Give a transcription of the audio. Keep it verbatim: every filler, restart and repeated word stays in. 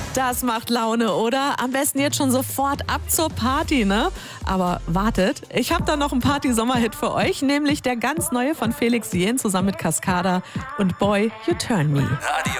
Das macht Laune, oder? Am besten jetzt schon sofort ab zur Party, ne? Aber wartet, ich habe da noch einen Party-Sommerhit für euch, nämlich der ganz neue von Felix Jähn zusammen mit Cascada und Boy, You Turn Me. Radio